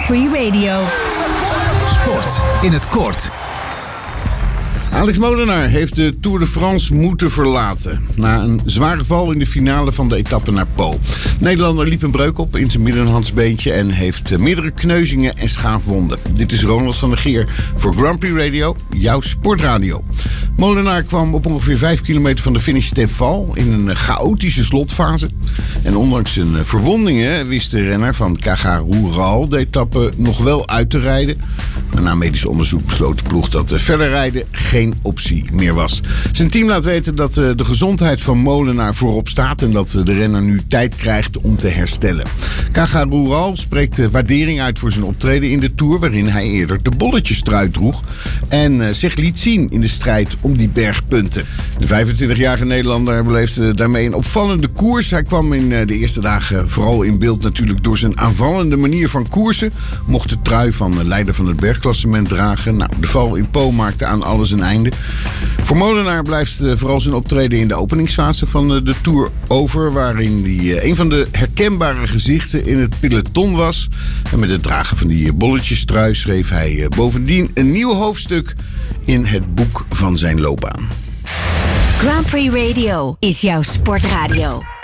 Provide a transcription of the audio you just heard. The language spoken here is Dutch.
Free Radio. Sport in het kort. Alex Molenaar heeft de Tour de France moeten verlaten. Na een zware val in de finale van de etappe naar Po. Nederlander liep een breuk op in zijn middenhandsbeentje en heeft meerdere kneuzingen en schaafwonden. Dit is Ronald van der Geer voor Grand Prix Radio, jouw sportradio. Molenaar kwam op ongeveer 5 kilometer van de finish ten val in een chaotische slotfase. En ondanks zijn verwondingen wist de renner van Caja-Rural de etappe nog wel uit te rijden. Maar na medisch onderzoek besloot de ploeg dat verder rijden geen optie meer was. Zijn team laat weten dat de gezondheid van Molenaar voorop staat en dat de renner nu tijd krijgt om te herstellen. Caja-Rural spreekt waardering uit voor zijn optreden in de Tour, waarin hij eerder de bolletjestrui droeg en zich liet zien in de strijd om die bergpunten. De 25-jarige Nederlander beleefde daarmee een opvallende koers. Hij kwam in de eerste dagen vooral in beeld natuurlijk door zijn aanvallende manier van koersen. Mocht de trui van de leider van het bergklassement dragen. Nou, de val in Po maakte aan alles een einde. Voor Molenaar blijft vooral zijn optreden in de openingsfase van de Tour over, waarin hij een van de herkenbare gezichten in het peloton was. En met het dragen van die bolletjestrui schreef hij bovendien een nieuw hoofdstuk in het boek van zijn loopbaan. Grand Prix Radio is jouw sportradio.